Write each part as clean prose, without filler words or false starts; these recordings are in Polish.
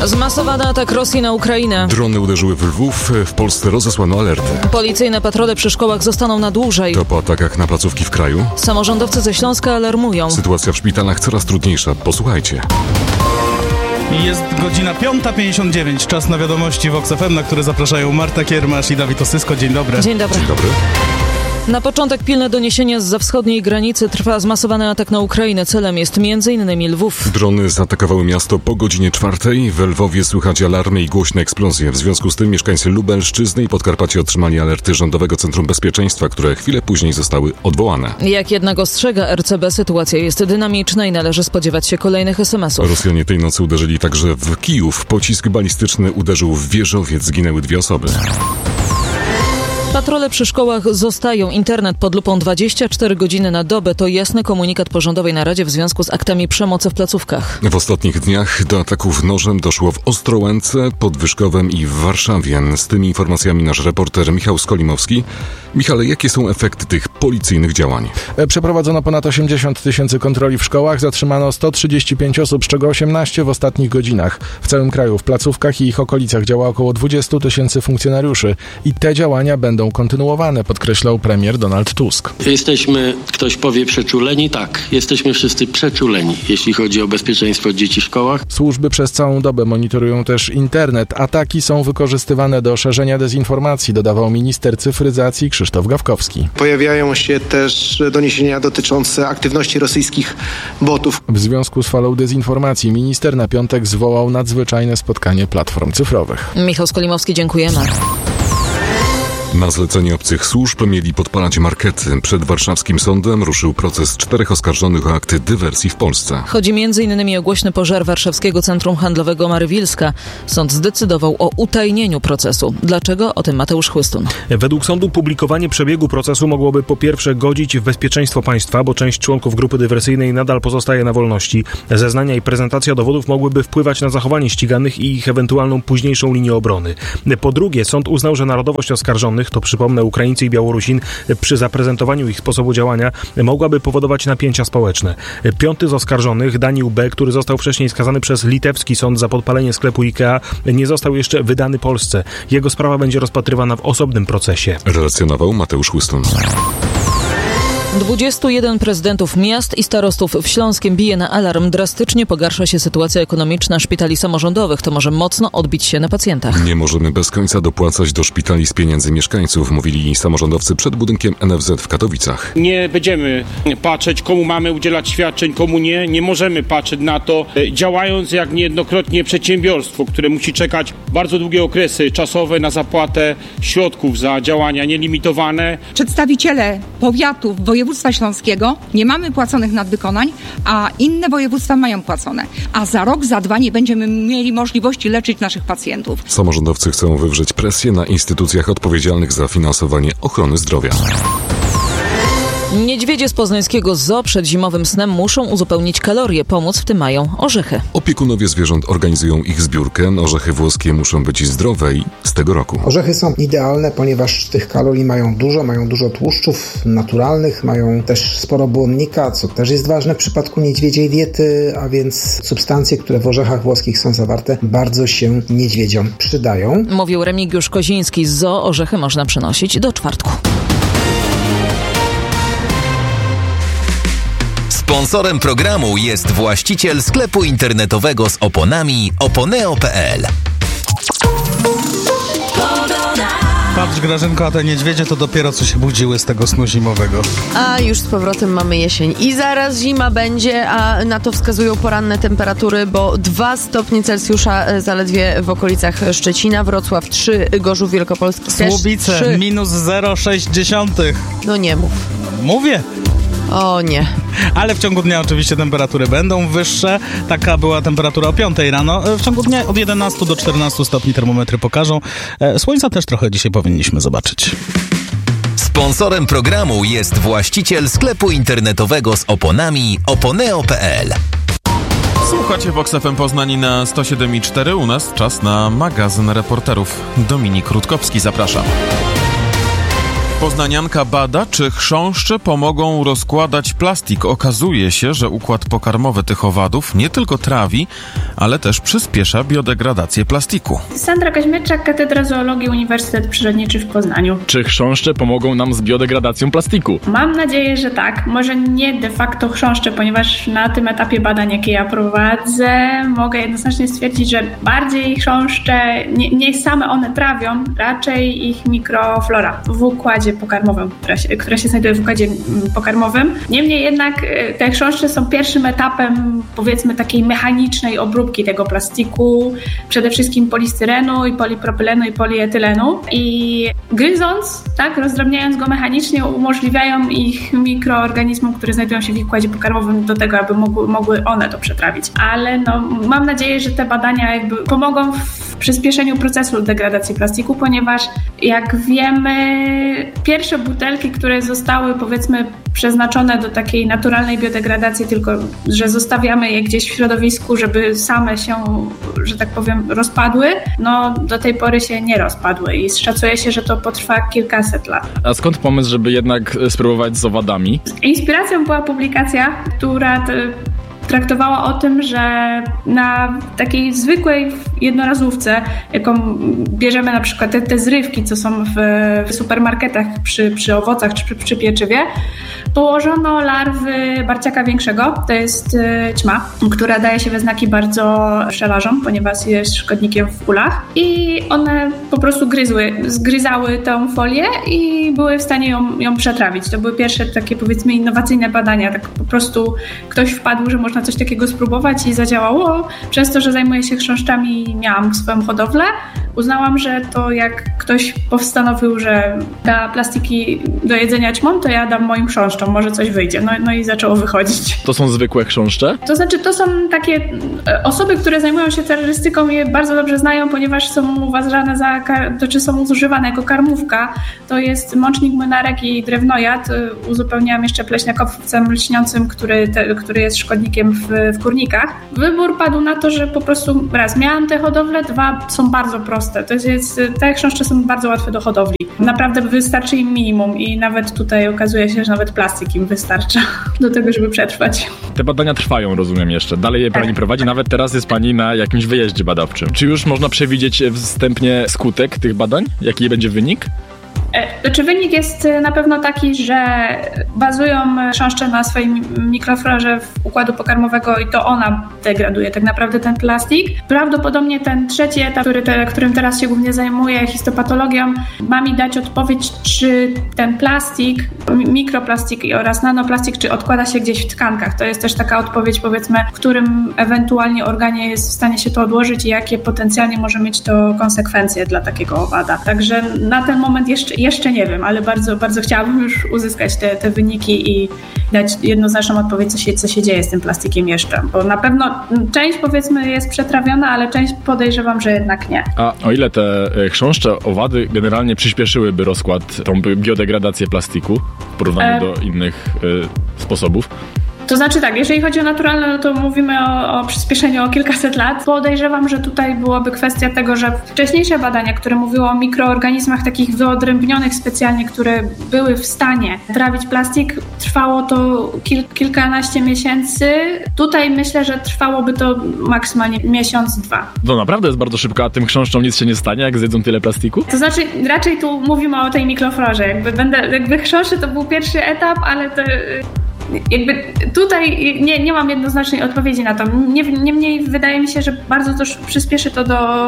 Zmasowany atak Rosji na Ukrainę. Drony uderzyły w Lwów, w Polsce rozesłano alerty. Policyjne patrole przy szkołach zostaną na dłużej. To po atakach na placówki w kraju. Samorządowcy ze Śląska alarmują. Sytuacja w szpitalach coraz trudniejsza. Posłuchajcie. Jest godzina 5:59. Czas na wiadomości Vox FM, na które zapraszają Marta Kiermasz i Dawid Osysko. Dzień dobry. Dzień dobry. Dzień dobry. Na początek pilne doniesienia zza wschodniej granicy. Trwa zmasowany atak na Ukrainę. Celem jest m.in. Lwów. Drony zaatakowały miasto po godzinie 4:00. W Lwowie słychać alarmy i głośne eksplozje. W związku z tym mieszkańcy Lubelszczyzny i Podkarpacia otrzymali alerty Rządowego Centrum Bezpieczeństwa, które chwilę później zostały odwołane. Jak jednak ostrzega RCB, sytuacja jest dynamiczna i należy spodziewać się kolejnych SMS-ów. Rosjanie tej nocy uderzyli także w Kijów. Pocisk balistyczny uderzył w wieżowiec. Zginęły 2 osoby. Patrole przy szkołach zostają. Internet pod lupą 24 godziny na dobę. To jasny komunikat po rządowej naradzie w związku z aktami przemocy w placówkach. W ostatnich dniach do ataków nożem doszło w Ostrołęce, Podwyżkowem i w Warszawie. Z tymi informacjami nasz reporter Michał Skolimowski. Michale, jakie są efekty tych policyjnych działań? Przeprowadzono ponad 80 000 kontroli w szkołach, zatrzymano 135 osób, z czego 18 w ostatnich godzinach. W całym kraju w placówkach i ich okolicach działa około 20 000 funkcjonariuszy i te działania będą kontynuowane, podkreślał premier Donald Tusk. Jesteśmy, ktoś powie, przeczuleni? Tak, jesteśmy wszyscy przeczuleni, jeśli chodzi o bezpieczeństwo dzieci w szkołach. Służby przez całą dobę monitorują też internet. Ataki są wykorzystywane do szerzenia dezinformacji, dodawał minister cyfryzacji Krzysztof Gawkowski. Pojawiają się też doniesienia dotyczące aktywności rosyjskich botów. W związku z falą dezinformacji minister na piątek zwołał nadzwyczajne spotkanie platform cyfrowych. Michał Skolimowski, dziękujemy. Na zlecenie obcych służb mieli podpalać markety. Przed warszawskim sądem ruszył proces 4 oskarżonych o akty dywersji w Polsce. Chodzi m.in. o głośny pożar warszawskiego centrum handlowego Marywilska. Sąd zdecydował o utajnieniu procesu. Dlaczego? O tym Mateusz Chłystun. Według sądu publikowanie przebiegu procesu mogłoby po pierwsze godzić w bezpieczeństwo państwa, bo część członków grupy dywersyjnej nadal pozostaje na wolności. Zeznania i prezentacja dowodów mogłyby wpływać na zachowanie ściganych i ich ewentualną późniejszą linię obrony. Po drugie, sąd uznał, że narodowość oskarżonych, to przypomnę Ukraińcy i Białorusin, przy zaprezentowaniu ich sposobu działania mogłaby powodować napięcia społeczne. 5 z oskarżonych, Daniel B., który został wcześniej skazany przez litewski sąd za podpalenie sklepu IKEA, nie został jeszcze wydany Polsce. Jego sprawa będzie rozpatrywana w osobnym procesie. Relacjonował Mateusz Chłystun. 21 prezydentów miast i starostów w Śląskiem bije na alarm. Drastycznie pogarsza się sytuacja ekonomiczna szpitali samorządowych. To może mocno odbić się na pacjentach. Nie możemy bez końca dopłacać do szpitali z pieniędzy mieszkańców, mówili samorządowcy przed budynkiem NFZ w Katowicach. Nie będziemy patrzeć, komu mamy udzielać świadczeń, komu nie. Nie możemy patrzeć na to, działając jak niejednokrotnie przedsiębiorstwo, które musi czekać bardzo długie okresy czasowe na zapłatę środków za działania nielimitowane. Przedstawiciele powiatów, województwa śląskiego nie mamy płaconych nadwykonań, a inne województwa mają płacone. A za rok, za 2 nie będziemy mieli możliwości leczyć naszych pacjentów. Samorządowcy chcą wywrzeć presję na instytucjach odpowiedzialnych za finansowanie ochrony zdrowia. Niedźwiedzie z poznańskiego zoo przed zimowym snem muszą uzupełnić kalorie. Pomóc w tym mają orzechy. Opiekunowie zwierząt organizują ich zbiórkę. Orzechy włoskie muszą być zdrowe i z tego roku. Orzechy są idealne, ponieważ tych kalorii mają dużo tłuszczów naturalnych, mają też sporo błonnika, co też jest ważne w przypadku niedźwiedziej diety, a więc substancje, które w orzechach włoskich są zawarte, bardzo się niedźwiedziom przydają. Mówił Remigiusz Koziński z zoo. Orzechy można przynosić do czwartku. Sponsorem programu jest właściciel sklepu internetowego z oponami oponeo.pl. Patrz, Grażynko, a te niedźwiedzie to dopiero co się budziły z tego snu zimowego. A już z powrotem mamy jesień i zaraz zima będzie, a na to wskazują poranne temperatury, bo 2 stopnie Celsjusza zaledwie w okolicach Szczecina, Wrocław 3, Gorzów Wielkopolski też Słubice 3. minus 0,6. No nie mów. Mówię. O nie. Ale w ciągu dnia oczywiście temperatury będą wyższe. Taka była temperatura o 5 rano. W ciągu dnia od 11 do 14 stopni termometry pokażą. Słońca też trochę dzisiaj powinniśmy zobaczyć. Sponsorem programu jest właściciel sklepu internetowego z oponami oponeo.pl. Słuchacie Vox FM Poznań na 107,4. U nas czas na magazyn reporterów. Dominik Rutkowski, zapraszam. Poznanianka bada, czy chrząszcze pomogą rozkładać plastik. Okazuje się, że układ pokarmowy tych owadów nie tylko trawi, ale też przyspiesza biodegradację plastiku. Sandra Kaźmierczak, Katedra Zoologii, Uniwersytet Przyrodniczy w Poznaniu. Czy chrząszcze pomogą nam z biodegradacją plastiku? Mam nadzieję, że tak. Może nie de facto chrząszcze, ponieważ na tym etapie badań, jakie ja prowadzę, mogę jednoznacznie stwierdzić, że bardziej chrząszcze, nie same one trawią, raczej ich mikroflora w układzie pokarmowym, która się znajduje w układzie pokarmowym. Niemniej jednak te chrząszcze są pierwszym etapem, powiedzmy, takiej mechanicznej obróbki tego plastiku, przede wszystkim polistyrenu i polipropylenu i polietylenu, i gryząc, tak, rozdrabniając go mechanicznie, umożliwiają ich mikroorganizmom, które znajdują się w ich układzie pokarmowym, do tego, aby mogły one to przetrawić. Ale mam nadzieję, że te badania jakby pomogą w przyspieszeniu procesu degradacji plastiku, ponieważ jak wiemy, pierwsze butelki, które zostały, powiedzmy, przeznaczone do takiej naturalnej biodegradacji, tylko że zostawiamy je gdzieś w środowisku, żeby same się, że tak powiem, rozpadły, do tej pory się nie rozpadły i szacuje się, że to potrwa kilkaset lat. A skąd pomysł, żeby jednak spróbować z owadami? Inspiracją była publikacja, która traktowała o tym, że na takiej zwykłej jednorazówce, jaką bierzemy na przykład te zrywki, co są w supermarketach przy owocach czy przy pieczywie, położono larwy barciaka większego, to jest ćma, która daje się we znaki bardzo pszczelarzom, ponieważ jest szkodnikiem w kulach, i one po prostu zgryzały tę folię i były w stanie ją przetrawić. To były pierwsze takie, powiedzmy, innowacyjne badania, tak po prostu ktoś wpadł, że można coś takiego spróbować i zadziałało. Przez to, że zajmuję się chrząszczami i miałam swoją hodowlę, uznałam, że to jak ktoś postanowił, że da plastiki do jedzenia ćmom, to ja dam moim chrząszczom, może coś wyjdzie. No i zaczęło wychodzić. To są zwykłe chrząszcze? To znaczy, to są takie osoby, które zajmują się terrorystyką i je bardzo dobrze znają, ponieważ są uważane są używane jako karmówka. To jest mącznik, młynarek i drewnojad. Uzupełniałam jeszcze pleśniakowcem lśniącym, który jest szkodnikiem w kurnikach. Wybór padł na to, że po prostu raz miałam tę hodowlę, dwa są bardzo proste. Te chrząszcze są bardzo łatwe do hodowli. Naprawdę wystarczy im minimum i nawet tutaj okazuje się, że nawet plastik im wystarcza do tego, żeby przetrwać. Te badania trwają, rozumiem jeszcze. Dalej je pani prowadzi, nawet teraz jest pani na jakimś wyjeździe badawczym. Czy już można przewidzieć wstępnie skutek tych badań? Jaki będzie wynik? Znaczy, wynik jest na pewno taki, że bazują chrząszcze na swojej mikroflorze układu pokarmowego i to ona degraduje tak naprawdę ten plastik. Prawdopodobnie ten trzeci etap, którym teraz się głównie zajmuję, histopatologią, ma mi dać odpowiedź, czy ten plastik, mikroplastik oraz nanoplastik, czy odkłada się gdzieś w tkankach. To jest też taka odpowiedź, powiedzmy, w którym ewentualnie organie jest w stanie się to odłożyć i jakie potencjalnie może mieć to konsekwencje dla takiego owada. Także na ten moment jeszcze nie wiem, ale bardzo, bardzo chciałabym już uzyskać te wyniki i dać jednoznaczną odpowiedź, co się dzieje z tym plastikiem jeszcze. Bo na pewno część, powiedzmy, jest przetrawiona, ale część podejrzewam, że jednak nie. A o ile te chrząszcze, owady generalnie przyspieszyłyby rozkład, tą biodegradację plastiku w porównaniu do innych sposobów? To znaczy tak, jeżeli chodzi o naturalne, no to mówimy o przyspieszeniu o kilkaset lat. Podejrzewam, że tutaj byłaby kwestia tego, że wcześniejsze badania, które mówiły o mikroorganizmach takich wyodrębnionych specjalnie, które były w stanie trawić plastik, trwało to kilkanaście miesięcy. Tutaj myślę, że trwałoby to maksymalnie miesiąc, dwa. To naprawdę jest bardzo szybko, a tym chrząszczom nic się nie stanie, jak zjedzą tyle plastiku? To znaczy, raczej tu mówimy o tej mikroflorze. Jakby chrząszcze to był pierwszy etap, ale to... Jakby tutaj nie mam jednoznacznej odpowiedzi na to. Niemniej wydaje mi się, że bardzo też przyspieszy to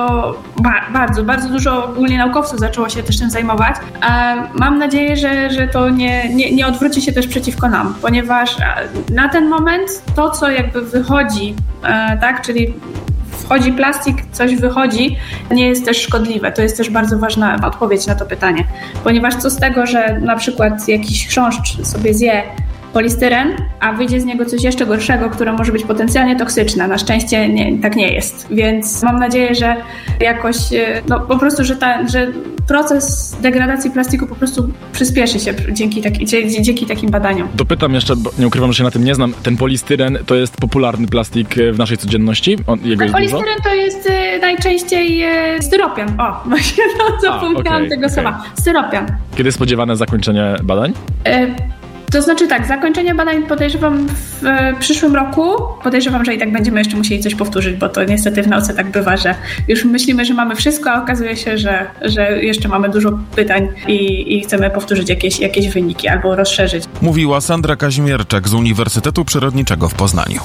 bardzo dużo ogólnie naukowców zaczęło się też tym zajmować. Mam nadzieję, że to nie odwróci się też przeciwko nam, ponieważ na ten moment to, co jakby wychodzi, tak, czyli wchodzi plastik, coś wychodzi, nie jest też szkodliwe. To jest też bardzo ważna odpowiedź na to pytanie. Ponieważ co z tego, że na przykład jakiś chrząszcz sobie zje polistyren, a wyjdzie z niego coś jeszcze gorszego, które może być potencjalnie toksyczne. Na szczęście tak nie jest. Więc mam nadzieję, że jakoś, po prostu, że proces degradacji plastiku po prostu przyspieszy się dzięki takim badaniom. Dopytam jeszcze, bo nie ukrywam, że się na tym nie znam. Ten polistyren to jest popularny plastik w naszej codzienności? Polistyren to jest najczęściej styropian. O, właśnie zapomniałam tego słowa. Styropian. Kiedy spodziewane zakończenie badań? To znaczy tak, zakończenie badań podejrzewam w przyszłym roku. Podejrzewam, że i tak będziemy jeszcze musieli coś powtórzyć, bo to niestety w nauce tak bywa, że już myślimy, że mamy wszystko, a okazuje się, że jeszcze mamy dużo pytań i chcemy powtórzyć jakieś wyniki albo rozszerzyć. Mówiła Sandra Kazimierczak z Uniwersytetu Przyrodniczego w Poznaniu.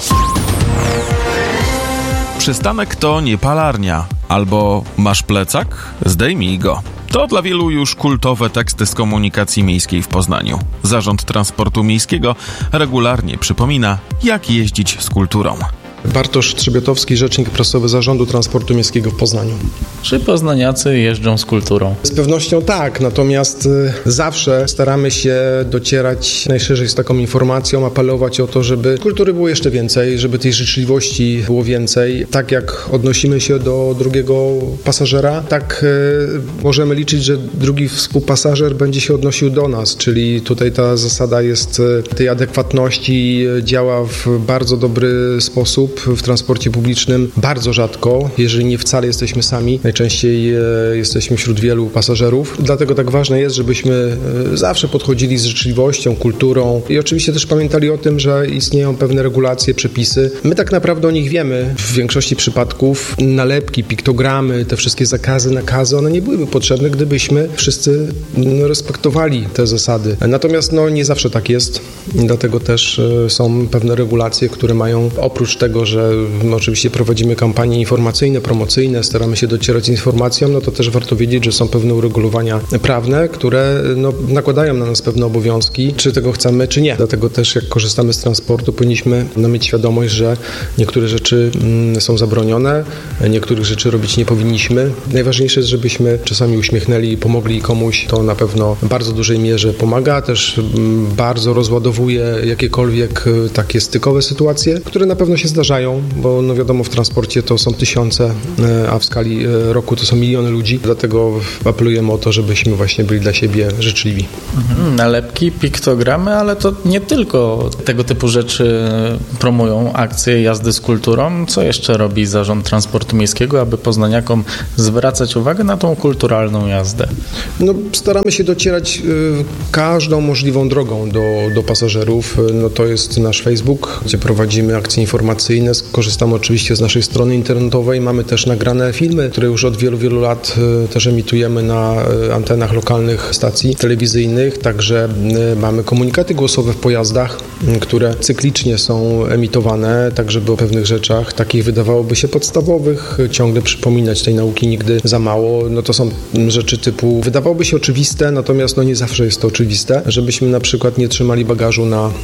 Przystanek to nie palarnia. Albo masz plecak? Zdejmij go. To dla wielu już kultowe teksty z komunikacji miejskiej w Poznaniu. Zarząd Transportu Miejskiego regularnie przypomina, jak jeździć z kulturą. Bartosz Trzebiatowski, rzecznik prasowy Zarządu Transportu Miejskiego w Poznaniu. Czy poznaniacy jeżdżą z kulturą? Z pewnością tak, natomiast zawsze staramy się docierać najszerzej z taką informacją, apelować o to, żeby kultury było jeszcze więcej, żeby tej życzliwości było więcej. Tak jak odnosimy się do drugiego pasażera, tak możemy liczyć, że drugi współpasażer będzie się odnosił do nas, czyli tutaj ta zasada jest tej adekwatności, działa w bardzo dobry sposób. W transporcie publicznym bardzo rzadko, jeżeli nie wcale jesteśmy sami, najczęściej jesteśmy wśród wielu pasażerów. Dlatego tak ważne jest, żebyśmy zawsze podchodzili z życzliwością, kulturą i oczywiście też pamiętali o tym, że istnieją pewne regulacje, przepisy. My tak naprawdę o nich wiemy. W większości przypadków nalepki, piktogramy, te wszystkie zakazy, nakazy, one nie byłyby potrzebne, gdybyśmy wszyscy respektowali te zasady. Natomiast nie zawsze tak jest. Dlatego też są pewne regulacje, które mają oprócz tego, że oczywiście prowadzimy kampanie informacyjne, promocyjne, staramy się docierać z informacją, to też warto wiedzieć, że są pewne uregulowania prawne, które nakładają na nas pewne obowiązki, czy tego chcemy, czy nie. Dlatego też jak korzystamy z transportu, powinniśmy mieć świadomość, że niektóre rzeczy są zabronione, niektórych rzeczy robić nie powinniśmy. Najważniejsze jest, żebyśmy czasami uśmiechnęli i pomogli komuś. To na pewno w bardzo dużej mierze pomaga, też bardzo rozładowuje jakiekolwiek takie stykowe sytuacje, które na pewno się zdarzają, bo wiadomo, w transporcie to są tysiące, a w skali roku to są miliony ludzi, dlatego apelujemy o to, żebyśmy właśnie byli dla siebie życzliwi. Nalepki, piktogramy, ale to nie tylko tego typu rzeczy promują akcje jazdy z kulturą. Co jeszcze robi Zarząd Transportu Miejskiego, aby poznaniakom zwracać uwagę na tą kulturalną jazdę? Staramy się docierać każdą możliwą drogą do pasażerów. To jest nasz Facebook, gdzie prowadzimy akcje informacyjne. Korzystamy oczywiście z naszej strony internetowej. Mamy też nagrane filmy, które już od wielu, wielu lat też emitujemy na antenach lokalnych stacji telewizyjnych. Także mamy komunikaty głosowe w pojazdach, które cyklicznie są emitowane, tak żeby o pewnych rzeczach, takich wydawałoby się podstawowych, ciągle przypominać. Tej nauki nigdy za mało. To są rzeczy typu, wydawałoby się oczywiste, natomiast nie zawsze jest to oczywiste, żebyśmy na przykład nie trzymali bagażu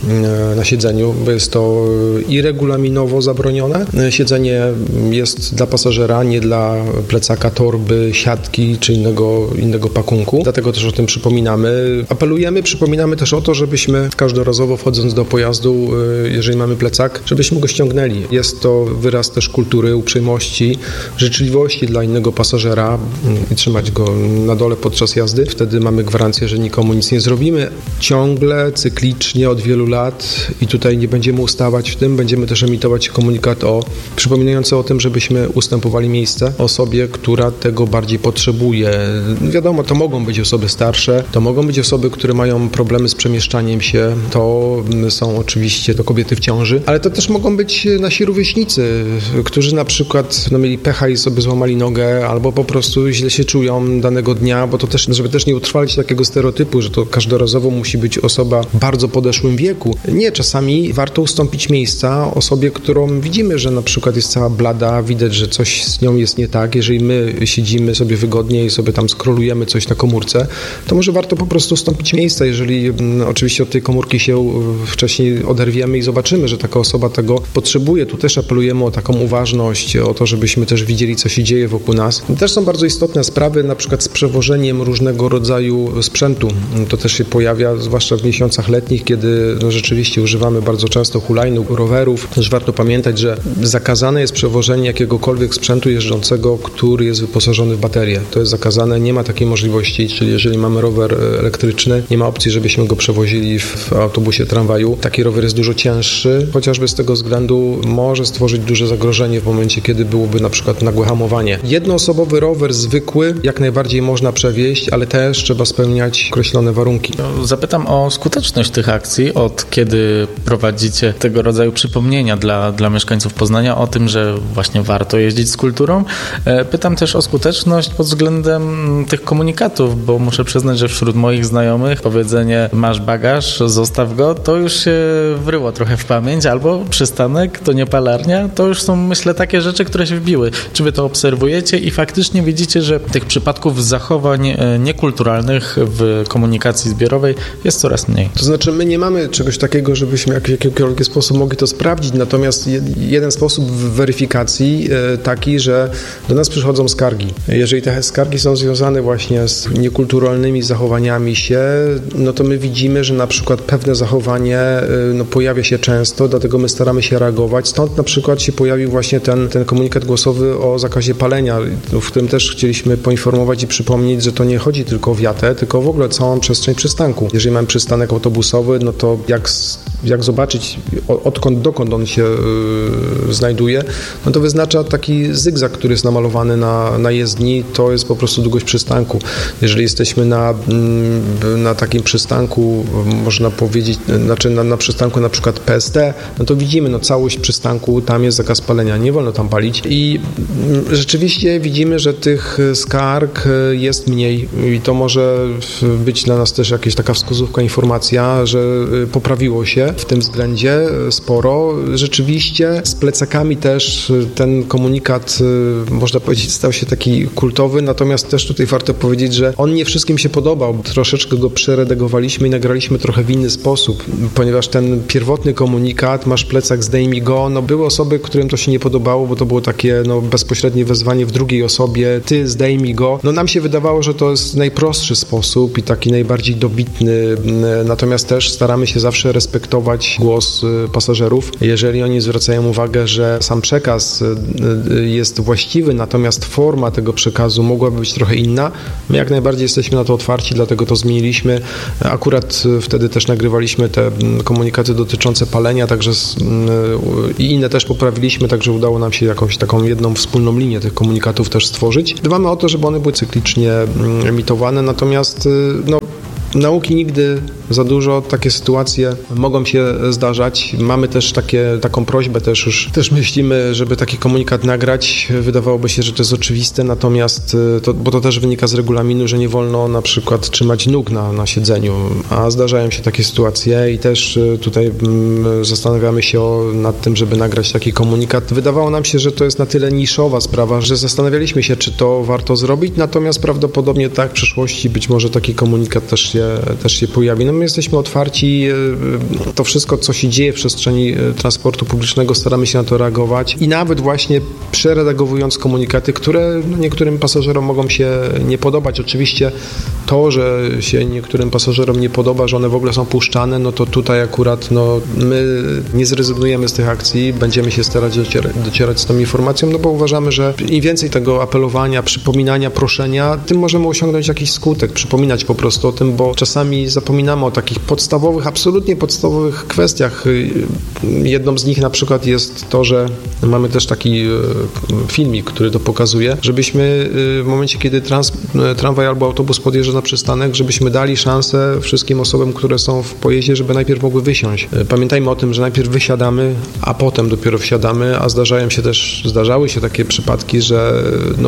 na siedzeniu, bo jest to i regulaminowo zabronione. Siedzenie jest dla pasażera, nie dla plecaka, torby, siatki czy innego pakunku. Dlatego też o tym przypominamy. Apelujemy, przypominamy też o to, żebyśmy każdorazowo wchodząc do pojazdu, jeżeli mamy plecak, żebyśmy go ściągnęli. Jest to wyraz też kultury, uprzejmości, życzliwości dla innego pasażera i trzymać go na dole podczas jazdy. Wtedy mamy gwarancję, że nikomu nic nie zrobimy. Ciągle, cyklicznie od wielu lat i tutaj nie będziemy ustawać w tym, będziemy też emitować komunikat przypominający o tym, żebyśmy ustępowali miejsce osobie, która tego bardziej potrzebuje. Wiadomo, to mogą być osoby starsze, to mogą być osoby, które mają problemy z przemieszczaniem się, to są oczywiście kobiety w ciąży, ale to też mogą być nasi rówieśnicy, którzy na przykład mieli pecha i sobie złamali nogę, albo po prostu źle się czują danego dnia, bo to też, żeby też nie utrwalić takiego stereotypu, że to każdorazowo musi być osoba w bardzo podeszłym wieku. Nie, czasami warto ustąpić miejsca osobie, którą bo widzimy, że na przykład jest cała blada, widać, że coś z nią jest nie tak. Jeżeli my siedzimy sobie wygodnie i sobie tam scrollujemy coś na komórce, to może warto po prostu ustąpić miejsca, jeżeli oczywiście od tej komórki się wcześniej oderwiemy i zobaczymy, że taka osoba tego potrzebuje. Tu też apelujemy o taką uważność, o to, żebyśmy też widzieli, co się dzieje wokół nas. Też są bardzo istotne sprawy, na przykład z przewożeniem różnego rodzaju sprzętu. To też się pojawia, zwłaszcza w miesiącach letnich, kiedy rzeczywiście używamy bardzo często hulajnóg, rowerów. Też warto pamiętać, że zakazane jest przewożenie jakiegokolwiek sprzętu jeżdżącego, który jest wyposażony w baterię. To jest zakazane, nie ma takiej możliwości, czyli jeżeli mamy rower elektryczny, nie ma opcji, żebyśmy go przewozili w autobusie, tramwaju. Taki rower jest dużo cięższy, chociażby z tego względu może stworzyć duże zagrożenie w momencie, kiedy byłoby na przykład nagłe hamowanie. Jednoosobowy rower zwykły jak najbardziej można przewieźć, ale też trzeba spełniać określone warunki. Zapytam o skuteczność tych akcji, od kiedy prowadzicie tego rodzaju przypomnienia dla mieszkańców Poznania o tym, że właśnie warto jeździć z kulturą. Pytam też o skuteczność pod względem tych komunikatów, bo muszę przyznać, że wśród moich znajomych powiedzenie masz bagaż, zostaw go, to już się wryło trochę w pamięć, albo przystanek to nie palarnia, to już są, myślę, takie rzeczy, które się wbiły. Czy wy to obserwujecie i faktycznie widzicie, że tych przypadków zachowań niekulturalnych w komunikacji zbiorowej jest coraz mniej? To znaczy, my nie mamy czegoś takiego, żebyśmy w jakikolwiek sposób mogli to sprawdzić, natomiast jeden sposób weryfikacji taki, że do nas przychodzą skargi. Jeżeli te skargi są związane właśnie z niekulturalnymi zachowaniami się, no to my widzimy, że na przykład pewne zachowanie pojawia się często, dlatego my staramy się reagować. Stąd na przykład się pojawił właśnie ten komunikat głosowy o zakazie palenia, w którym też chcieliśmy poinformować i przypomnieć, że to nie chodzi tylko o wiatę, tylko w ogóle całą przestrzeń przystanku. Jeżeli mamy przystanek autobusowy, no to jak zobaczyć, dokąd on się znajduje, no to wyznacza taki zygzak, który jest namalowany na jezdni, to jest po prostu długość przystanku. Jeżeli jesteśmy na takim przystanku, można powiedzieć, znaczy na przystanku na przykład PST, no to widzimy, całość przystanku, tam jest zakaz palenia, nie wolno tam palić i rzeczywiście widzimy, że tych skarg jest mniej i to może być dla nas też jakaś taka wskazówka, informacja, że poprawiło się w tym względzie sporo. Rzeczywiście z plecakami też ten komunikat, można powiedzieć, stał się taki kultowy, natomiast też tutaj warto powiedzieć, że on nie wszystkim się podobał. Troszeczkę go przeredagowaliśmy i nagraliśmy trochę w inny sposób, ponieważ ten pierwotny komunikat, masz plecak, zdejmij go, były osoby, którym to się nie podobało, bo to było takie bezpośrednie wezwanie w drugiej osobie, ty zdejmij go. Nam się wydawało, że to jest najprostszy sposób i taki najbardziej dobitny, natomiast też staramy się zawsze respektować głos pasażerów. Jeżeli oni zwracają uwagę, że sam przekaz jest właściwy, natomiast forma tego przekazu mogłaby być trochę inna, my jak najbardziej jesteśmy na to otwarci, dlatego to zmieniliśmy. Akurat wtedy też nagrywaliśmy te komunikaty dotyczące palenia, także i inne też poprawiliśmy, także udało nam się jakąś taką jedną wspólną linię tych komunikatów też stworzyć. Dbamy o to, żeby one były cyklicznie emitowane, natomiast nauki nigdy za dużo, takie sytuacje mogą się zdarzać. Mamy też taką prośbę, też myślimy, żeby taki komunikat nagrać. Wydawałoby się, że to jest oczywiste, natomiast, bo to też wynika z regulaminu, że nie wolno na przykład trzymać nóg na siedzeniu, a zdarzają się takie sytuacje i też tutaj zastanawiamy się nad tym, żeby nagrać taki komunikat. Wydawało nam się, że to jest na tyle niszowa sprawa, że zastanawialiśmy się, czy to warto zrobić, natomiast prawdopodobnie tak w przyszłości być może taki komunikat też się pojawi. My jesteśmy otwarci, to wszystko, co się dzieje w przestrzeni transportu publicznego, staramy się na to reagować i nawet właśnie przeredagowując komunikaty, które niektórym pasażerom mogą się nie podobać. Oczywiście to, że się niektórym pasażerom nie podoba, że one w ogóle są puszczane, no to tutaj akurat my nie zrezygnujemy z tych akcji, będziemy się starać docierać z tą informacją, bo uważamy, że im więcej tego apelowania, przypominania, proszenia, tym możemy osiągnąć jakiś skutek, przypominać po prostu o tym, bo czasami zapominamy o takich podstawowych, absolutnie podstawowych kwestiach. Jedną z nich na przykład jest to, że mamy też taki filmik, który to pokazuje, żebyśmy w momencie, kiedy tramwaj albo autobus podjeżdża na przystanek, żebyśmy dali szansę wszystkim osobom, które są w pojeździe, żeby najpierw mogły wysiąść. Pamiętajmy o tym, że najpierw wysiadamy, a potem dopiero wsiadamy, a zdarzały się takie przypadki, że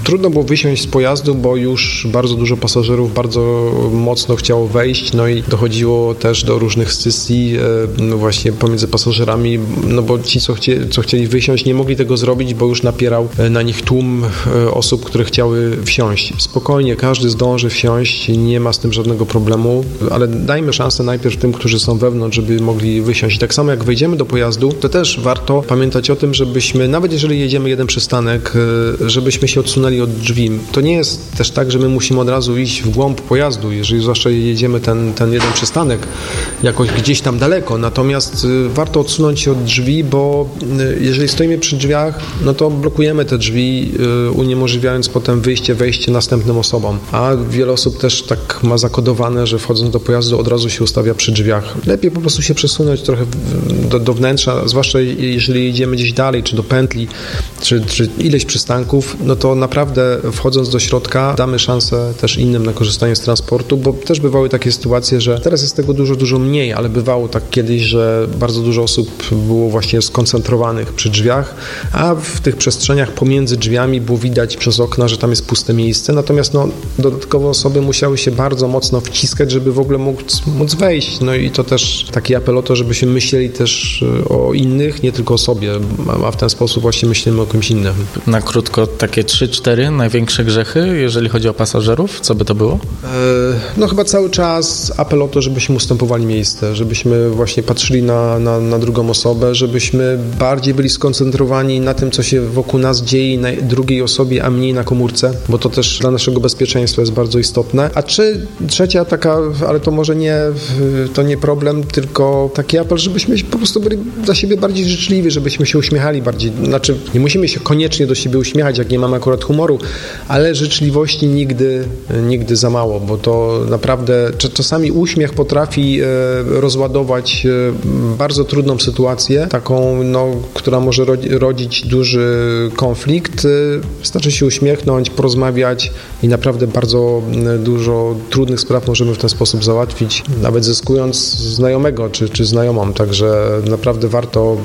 Trudno było wysiąść z pojazdu, bo już bardzo dużo pasażerów bardzo mocno chciało wejść, no i dochodziło też do różnych scysji właśnie pomiędzy pasażerami, no bo ci, co chcieli wysiąść, nie mogli tego zrobić, bo już napierał na nich tłum osób, które chciały wsiąść. Spokojnie, każdy zdąży wsiąść, nie ma z tym żadnego problemu, ale dajmy szansę najpierw tym, którzy są wewnątrz, żeby mogli wysiąść. I tak samo jak wejdziemy do pojazdu, to też warto pamiętać o tym, żebyśmy, nawet jeżeli jedziemy jeden przystanek, żebyśmy się odsunęli od drzwi. To nie jest też tak, że my musimy od razu iść w głąb pojazdu, jeżeli zwłaszcza jedziemy ten jeden przystanek jakoś gdzieś tam daleko. Natomiast warto odsunąć się od drzwi, bo jeżeli stoimy przy drzwiach, no to blokujemy te drzwi, uniemożliwiając potem wyjście, wejście następnym osobom. A wiele osób też tak ma zakodowane, że wchodząc do pojazdu od razu się ustawia przy drzwiach. Lepiej po prostu się przesunąć trochę do wnętrza, zwłaszcza jeżeli jedziemy gdzieś dalej, czy do pętli, czy ileś przystanków, no to naprawdę wchodząc do środka damy szansę też innym na korzystanie z transportu, bo też bywały takie sytuacje, że teraz jest tego dużo mniej, ale bywało tak kiedyś, że bardzo dużo osób było właśnie skoncentrowanych przy drzwiach, a w tych przestrzeniach pomiędzy drzwiami było widać przez okna, że tam jest puste miejsce, natomiast dodatkowo osoby musiały się bardzo mocno wciskać, żeby w ogóle móc wejść. No i to też taki apel o to, żebyśmy myśleli też o innych, nie tylko o sobie, a w ten sposób właśnie myślimy o kimś innym. Na krótko takie 3-4 największe grzechy, jeżeli chodzi o pasażerów, co by to było? No chyba cały czas apel o to, żebyśmy ustępowali miejsce, żebyśmy właśnie patrzyli na drugą osobę, żebyśmy bardziej byli skoncentrowani na tym, co się wokół nas dzieje, na drugiej osobie, a mniej na komórce, bo to też dla naszego bezpieczeństwa jest bardzo istotne. A trzecia taka, ale to może to nie problem, tylko taki apel, żebyśmy po prostu byli dla siebie bardziej życzliwi, żebyśmy się uśmiechali bardziej. Znaczy, nie musimy się koniecznie do siebie uśmiechać, jak nie mamy akurat humoru, ale życzliwości nigdy za mało, bo to naprawdę czasami uśmiech potrafi rozładować bardzo trudną sytuację, taką, która może rodzić duży konflikt. Wystarczy się uśmiechnąć, porozmawiać i naprawdę bardzo dużo trudnych spraw możemy w ten sposób załatwić, nawet zyskując znajomego czy znajomą. Także naprawdę warto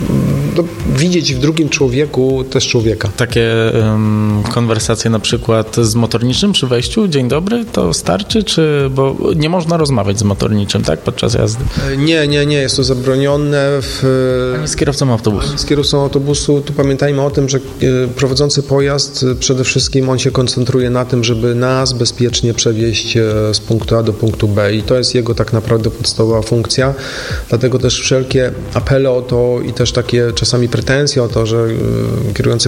widzieć w drugim człowieku też człowieka. Takie konwersacje na przykład z motorniczym przy wejściu, dzień dobry, to starczy, bo nie można rozmawiać z motorniczym, tak, podczas jazdy? Nie, jest to zabronione. Ani z kierowcą autobusu. Z kierowcą autobusu. Tu pamiętajmy o tym, że prowadzący pojazd przede wszystkim on się koncentruje na tym, żeby nas bezpiecznie przewieźć z punktu A do punktu B i to jest jego tak naprawdę podstawowa funkcja. Dlatego też wszelkie apele o to i też takie czasami pretensje o to, że kierujący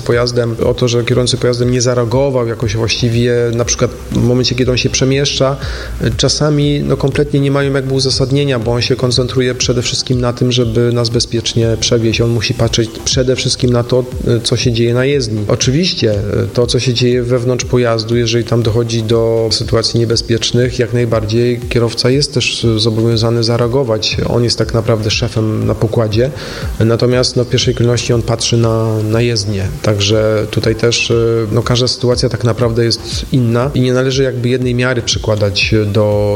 pojazdem nie zareagował jakoś właściwie, na przykład w momencie, kiedy on się przemieszcza, czasami kompletnie nie mają jakby uzasadnienia, bo on się koncentruje przede wszystkim na tym, żeby nas bezpiecznie przewieźć. On musi patrzeć przede wszystkim na to, co się dzieje na jezdni. Oczywiście to, co się dzieje wewnątrz pojazdu, jeżeli tam dochodzi do sytuacji niebezpiecznych, jak najbardziej kierowca jest też zobowiązany zareagować. On jest tak naprawdę szefem na pokładzie, natomiast w pierwszej kolejności on patrzy na jezdnię. Także tutaj też każda sytuacja tak naprawdę jest inna i nie należy jakby jednej miary przykładać do